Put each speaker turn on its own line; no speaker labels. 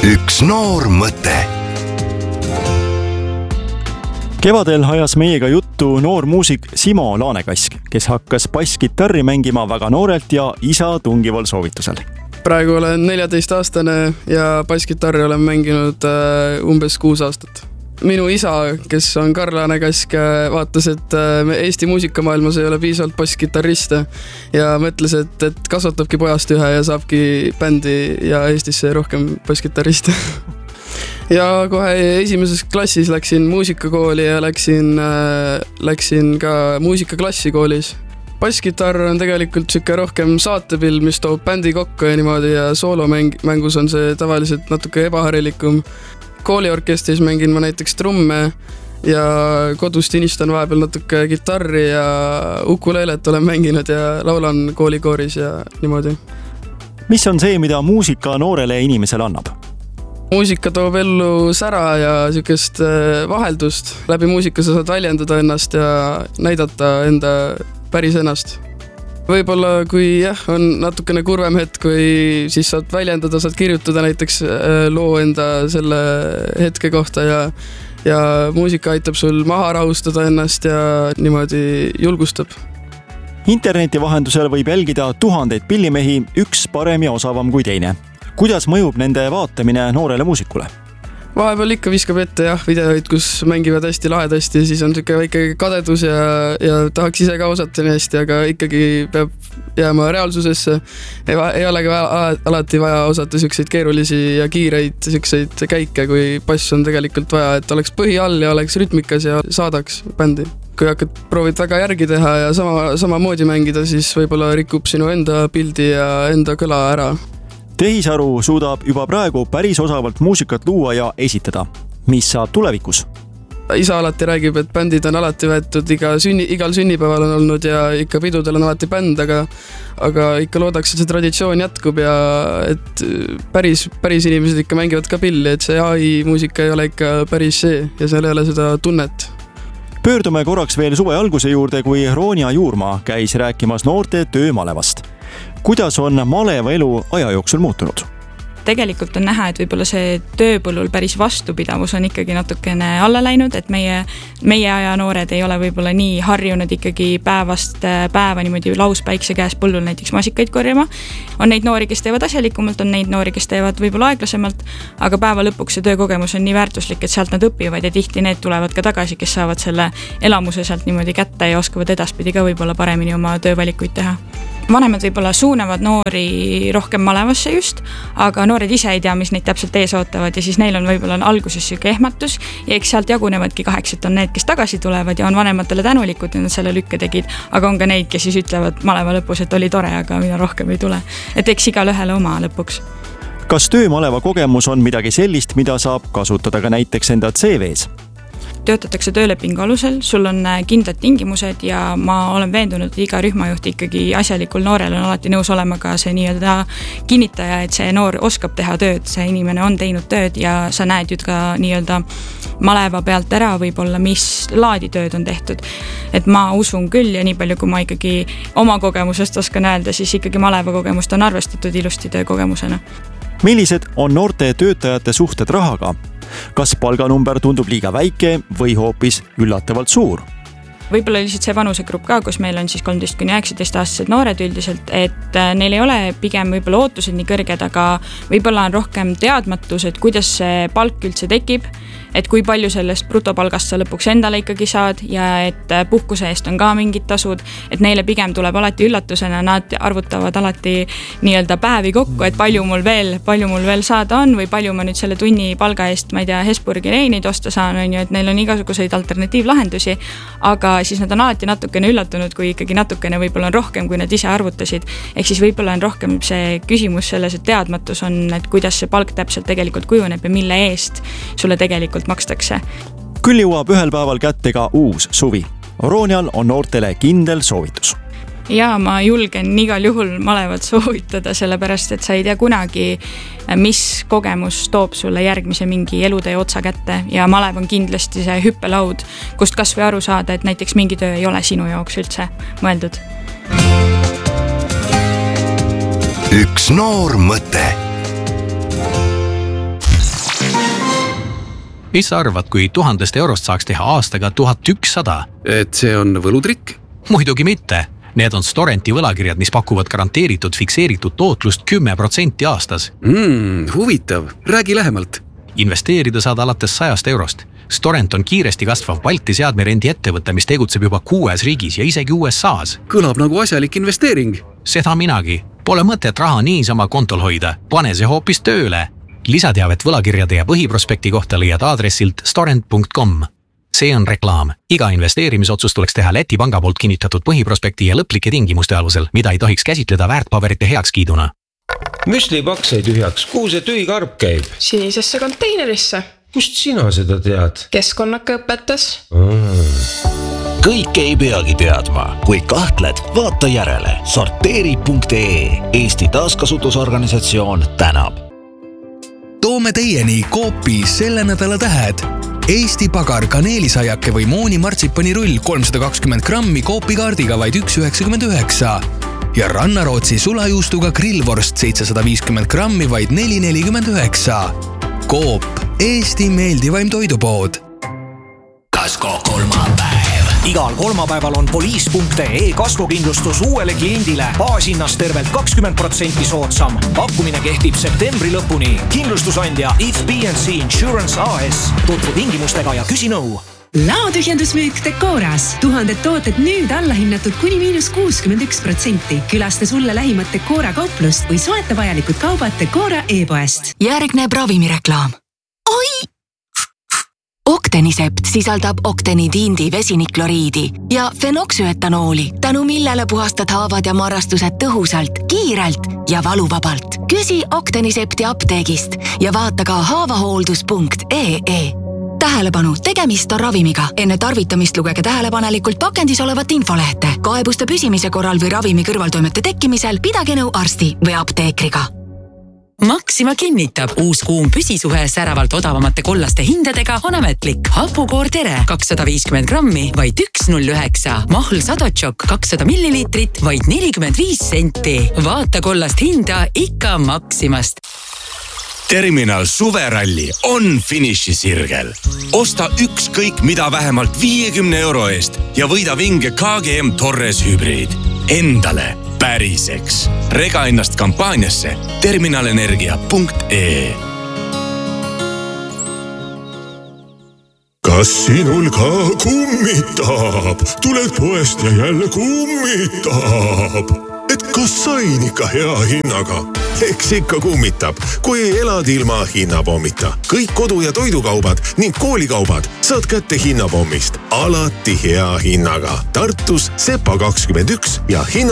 Üks noor mõte.
Kevadel ajas meiega juttu noor muusik Simo Laanekask, kes hakkas basskitarri mängima väga noorelt ja isa tungival soovitusel.
Praegu olen 14-aastane ja basskitarri olen mänginud umbes 6 aastat. Minu isa, kes on Karl Laanekask, vaatas, et Eesti muusikamaailmas ei ole piisavalt basskitarriste ja mõtles, et kasvatabki pojast ühe ja saabki bändi ja Eestisse rohkem basskitarriste. Ja kohe esimeses klassis läksin muusikakooli ja läksin ka muusikaklassi koolis. Basskitarr on tegelikult siuke rohkem saatepill, mis toob bändi kokku ja niimoodi ja soolomängus on see tavaliselt natuke ebaharilikum. Kooliorkestris mängin ma näiteks trumme ja kodust inistan vahepeal natuke kitarri ja ukuleelet olen mänginud ja laulan koolikooris ja niimoodi.
Mis on see, mida muusika noorele inimesele annab?
Muusika toob ellu sära ja siukest vaheldust. Läbi muusika sa saad väljendada ennast ja näidata enda päris ennast. Võib-olla kui on natukene kurvem hetk, kui siis saad väljendada, saad kirjutada näiteks loo enda selle hetke kohta ja muusika aitab sul maha rahustada ennast ja niimoodi julgustab.
Interneti vahendusel võib jälgida tuhandeid pillimehi, üks parem ja osavam kui teine. Kuidas mõjub nende vaatamine noorele muusikule?
Vahepeal ikka viskab ette videoid, kus mängivad hästi lahedasti ja siis on siuke väike kadedus ja tahaks ise ka osata nii hästi, aga ikkagi peab jääma reaalsusesse. Ei ole ka alati vaja osata siukseid keerulisi ja kiireid siukseid käike, kui bass on tegelikult vaja, et oleks põhi all ja oleks rütmikas ja saadaks bändi. Kui proovid väga järgi teha ja samamoodi mängida, siis võib-olla rikub sinu enda pildi ja enda kõla ära.
Tehisaru suudab juba praegu päris osavalt muusikat luua ja esitada. Mis saab tulevikus?
Isa alati räägib, et bändid on alati võetud, igal sünnipäeval on olnud ja ikka pidudel on alati bänd, aga ikka loodaks, et see traditsioon jätkub ja et päris inimesed ikka mängivad ka pilli, et see AI muusika ei ole ikka päris see ja seal ei ole seda tunnet.
Pöördume korraks veel suve alguse juurde, kui Ronja Juurmaa käis rääkimas noorte töömalevast. Kuidas on maleva elu aja jooksul muutunud?
Tegelikult on näha, et võib-olla see tööpõllul päris vastupidavus on ikkagi natukene alla läinud, et meie aja noored ei ole võib-olla nii harjunud ikkagi päevast päeva niimoodi lauspäikse käes põllul näiteks masikaid korjama. On neid noori, kes teevad asjalikumalt, on neid noori, kes teevad võib-olla aeglasemalt, aga päeva lõpuks see töökogemus on nii väärtuslik, et sealt nad õpivad ja tihti need tulevad ka tagasi, kes saavad selle elamuse sealt niimoodi kätte ja oskavad edaspidi ka võib-olla paremini oma töövalikuid teha. Vanemad võib-olla suunavad noori rohkem malevasse just, aga noored ise ei tea, mis neid täpselt ees ootavad ja siis neil on võib-olla alguses siuke ehmatus ja eks sealt jagunevadki 8, et on need, kes tagasi tulevad ja on vanematele tänulikud, et nad selle lükke tegid, aga on ka neid, kes siis ütlevad maleva lõpus, et oli tore, aga mina rohkem ei tule. Et eks igal ühele oma lõpuks.
Kas töömaleva kogemus on midagi sellist, mida saab kasutada ka näiteks enda CV-s?
Töötatakse töölepingu alusel, sul on kindlad tingimused ja ma olen veendunud, et iga rühmajuht ikkagi asjalikul noorel on alati nõus olema ka see nii-öelda kinnitaja, et see noor oskab teha tööd, see inimene on teinud tööd ja sa näed ju ka nii-öelda maleva pealt ära võib-olla, mis laadi tööd on tehtud. Et ma usun küll ja nii palju, kui ma ikkagi oma kogemusest oskan öelda, siis ikkagi maleva kogemust on arvestatud ilusti töökogemusena.
Millised on noorte töötajate suhted rahaga? Kas palganumber tundub liiga väike või hoopis üllatavalt suur?
Võib-olla lihtsalt see vanusegrupp ka, kus meil on siis 13–19-aastased noored üldiselt, et neil ei ole pigem võib-olla ootused nii kõrged, aga võib-olla on rohkem teadmatus, et kuidas see palk üldse tekib, et kui palju sellest brutopalgast sa lõpuks endale ikkagi saad ja et puhkuse eest on ka mingid tasud, et neile pigem tuleb alati üllatusena, nad arvutavad alati nii-öelda päevi kokku, et palju mul veel saada on või palju ma nüüd selle tunni palga eest, ma ei tea, Hesburgi reinid osta saan, et neil on igasuguseid alternatiivlahendusi, aga siis nad on alati natukene üllatunud, kui ikkagi natukene võib-olla on rohkem, kui nad ise arvutasid. Ehk siis võib-olla on rohkem see küsimus selles, et teadmatus on, et kuidas see palk täpselt tegelikult kujuneb ja mille eest sulle tegelikult makstakse.
Küll jõuab ühel päeval kätte ka uus suvi. Ronjal on noortele kindel soovitus.
Ja ma julgen igal juhul malevat soovitada, sellepärast, et sa ei tea kunagi, mis kogemus toob sulle järgmise mingi elutee otsa kätte ja malev on kindlasti see hüppelaud, kust kas või aru saada, et näiteks mingi töö ei ole sinu jaoks üldse mõeldud.
Üks noor mõte. Mis sa arvad, kui 1000 eurost saaks teha aastaga 1100?
Et see on võlutrikk?
Muidugi mitte. Need on Storenti võlakirjad, mis pakuvad garanteeritud fikseeritud tootlust 10% aastas.
Huvitav. Räägi lähemalt.
Investeerida saad alates 100 eurost. Storent on kiiresti kasvav Balti seadmerendi ettevõte, mis tegutseb juba 6 riigis ja isegi USA's.
Kõlab nagu asjalik investeering.
Seda minagi. Pole mõtet raha niisama kontol hoida. Pane see hoopis tööle. Lisateavet võlakirjade ja põhiprospekti kohta leiad aadressilt storent.com. See on reklaam. Iga investeerimisotsus tuleks teha Läti panga poolt kinnitatud põhiprospekti ja lõplike tingimuste alusel, mida ei tohiks käsitleda väärtpaberite heakskiiduna.
Müslipaks ei tühjaks, kuhu see tühi karp käib?
Sinisesse konteinerisse.
Kust sina seda tead?
Keskkonnaka õpetas.
Kõik ei peagi teadma. Kui kahtled, vaata järele. Sorteeri.ee. Eesti taaskasutusorganisatsioon tänab.
Toome teieni Coopi selle nädala tähed. Eesti pagar kaneelisaiake või mooni martsipanirull 320 grammi Coopi kaardiga vaid 1,99. Ja Rannarootsi sulajuustuga grillvorst 750 grammi vaid 4,49. Coop, Eesti meeldivaim toidupood.
Kasko kolmapäev. Igal kolmapäeval on poliis.ee kaskokindlustus uuele kliendile baashinnast tervelt 20% soodsam. Pakkumine kehtib septembri lõpuni. Kindlustusandja If B&C Insurance AS. Tutvu tingimustega ja küsi nõu.
Laotühjendusmüük Decoras. 1000 tooted nüüd allahinnatud kuni -61%. Külasta sulle lähimat Decora kauplust või soeta vajalikud kaubad Decora e-poest.
Järgneb ravimireklaam. Oi! Octenisept sisaldab oktenidiindi vesinikloriidi ja fenoksüetanooli, tänu millele puhastad haavad ja marrastused tõhusalt, kiirelt ja valuvabalt. Küsi Octenisepti apteegist ja vaata ka haavahooldus.ee. Tähelepanu, tegemist on ravimiga. Enne tarvitamist lugege tähelepanelikult pakendis olevat infolehte. Kaebuste püsimise korral või ravimi kõrvaltoimete tekkimisel pidage nõu arsti või apteekriga.
Maxima kinnitab, uus kuum püsisuhe säravalt odavamate kollaste hindadega on ametlik. Hapukoor Tere 250 grammi, vaid 1,09. Mahl Sadotšok 200 millilitrit, vaid 45 senti. Vaata kollast hinda ikka Maximast.
Terminal suveralli on finišisirgel. Osta ükskõik mida vähemalt 50 euro eest ja võida vinge KGM Torres hübriid. Endale päriseks. Rega ennast kampaaniasse terminalenergia.ee.
Kas sinul ka kummitab? Tuled poest ja jälle kummitab. Et kas sain ikka hea hinnaga? Eks ikka kummitab, kui elad ilma hinnapommita. Kõik kodu- ja toidukaubad ning koolikaubad saad kätte hinnapommist. Alati hea hinnaga. Tartus Sepa 21 ja hinna